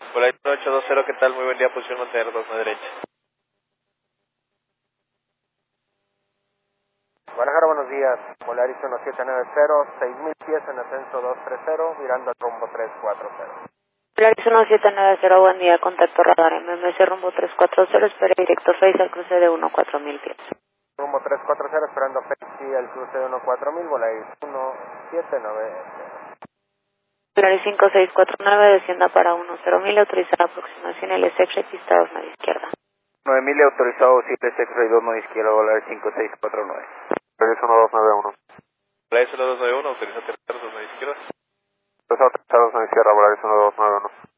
Hola, 820, ¿qué tal? Muy buen día, posición mantener 2 a derecha. Guadalajara, buenos días. Polaris 1790, 6000 pies en ascenso 230, mirando al rumbo 340. Polaris 1790, buen día, contacto radar MMS rumbo 340, espera directo Face al cruce de 14000 pies. Rumbo 340, esperando Face al cruce de 14000, Polaris 1790. Polaris 5649, descienda para 10000, autorizada aproximación LSX registrados media izquierda. 9000 autorizado 7 sexo y 2 no izquierda, volar 5649. Polaris 1291. Hola, 1291, autoriza terceros, 2 a izquierda. Los autorizados no izquierda, Polaris 1291.